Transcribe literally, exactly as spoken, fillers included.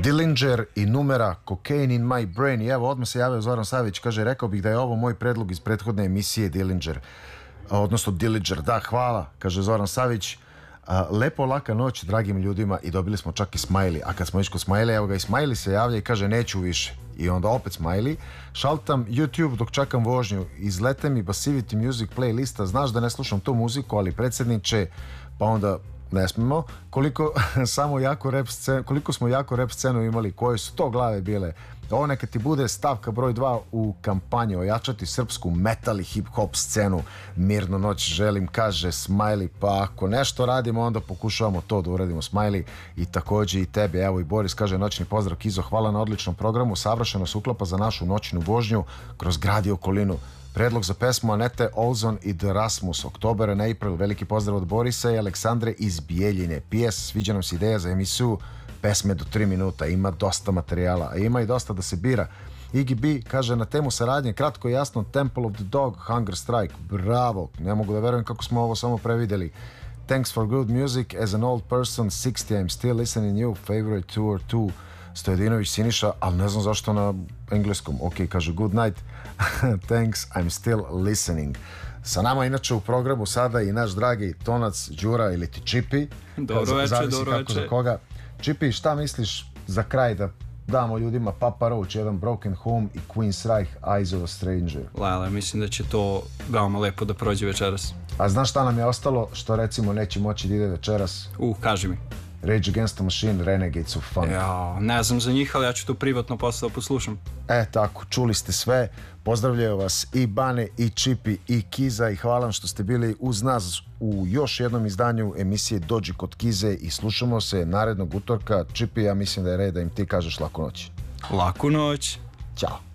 Dillinger i numera Cocaine in my brain. I evo, odmah se javio Zoran Savić, kaže, rekao bih da je ovo moj predlog iz prethodne emisije Dillinger, odnosno Dillinger. Da, hvala, kaže Zoran Savić. A, lepo laka noć dragim ljudima i dobili smo čak i smajli. A kad smo išli kod smajli, evo ga i smajli se javlja i kaže neću više. I onda opet smajli. Šaltam YouTube dok čekam vožnju. Izlete mi Basivity Music playlista. Znaš da ne slušam tu muziku, ali predsjedniče, pa onda ne smemo. Koliko samo jako rap scenu, koliko smo jako rap scenu imali, koje su to glave bile. Ovo neka ti bude stavka broj dva u kampanji ojačati srpsku metal i hip hop scenu. Mirnu noć želim, kaže Smiley. Pa ako nešto radimo, onda pokušavamo to da uradimo, Smiley. I također i tebi. Evo i Boris kaže noćni pozdrav Kizo, hvala na odličnom programu. Savršeno se uklapa za našu noćnu vožnju kroz grad i okolinu. Predlog za pesmu Anete Olzon i The Rasmus, Oktober and April. Veliki pozdrav od Borisa i Aleksandre iz Bijeljine. P S. Sviđa nam se ideja za emisiju pesme do tri minuta. Ima dosta materijala, a ima i dosta da se bira. Iggy B kaže na temu saradnje, kratko i jasno, Temple of the Dog, Hunger Strike. Bravo, ne mogu da verujem kako smo ovo samo previdjeli. Thanks for good music. As an old person, sixty, I'm still listening you. Favorite two or two. Stojadinović Siniša, ali ne znam zašto na engleskom. Ok, kaže good night. Thanks, I'm still listening. Sa nama inače u programu sada i naš dragi tonac Đura ili ti Čipi. Dobro večer, dobro večer. Za koga. Čipi, šta misliš za kraj da damo ljudima Papa Roach, jedan Broken Home i Queen's Reich, Eyes of a Stranger? Lele, mislim da će to veoma lepo da prođe večeras. A znaš šta nam je ostalo što recimo neće moći da ide večeras? Uh, kaži mi. Rage Against the Machine, Renegades of Funk. Ja, ne znam za njih, ali ja ću to privatno posle da poslušam. E, tako, čuli ste sve. Pozdravljaju vas i Bane, i Čipi, i Kiza i hvala vam što ste bili uz nas u još jednom izdanju emisije Dođi kod Kize i slušamo se narednog utorka. Čipi, ja mislim da je red da im ti kažeš laku noć. Laku noć. Ćao.